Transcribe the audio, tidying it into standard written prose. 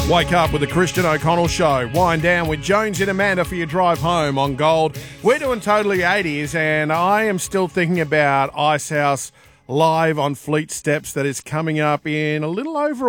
Wake up with the Christian O'Connell Show. Wind down with Jones and Amanda for your drive home on Gold. We're doing Totally 80s, and I am still thinking about Icehouse live on Fleet Steps that is coming up in a little over